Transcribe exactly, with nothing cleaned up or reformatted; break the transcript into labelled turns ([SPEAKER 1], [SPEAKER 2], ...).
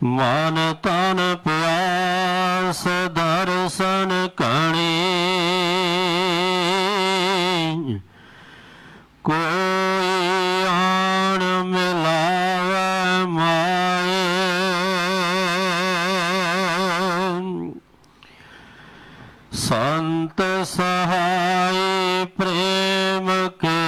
[SPEAKER 1] मन तन प्यास दर्शन कणी कोई आन मिलावे माए संत सहाय प्रेम के